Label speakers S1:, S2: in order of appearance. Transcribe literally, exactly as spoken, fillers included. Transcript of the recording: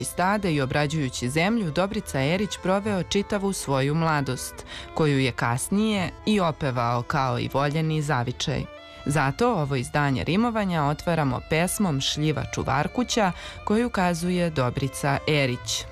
S1: stade i obrađujući zemlju, Dobrica Erić proveo čitavu svoju mladost, koju je kasnije i opevao kao i voljeni zavičaj. Zato ovo izdanje rimovanja otvaramo pesmom Šljiva čuvarkuća koju kazuje Dobrica Erić.